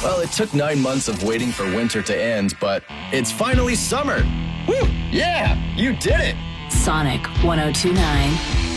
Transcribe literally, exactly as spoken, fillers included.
Well, it took nine months of waiting for winter to end, but it's finally summer. Woo! Yeah, you did it! Sonic one oh two point nine.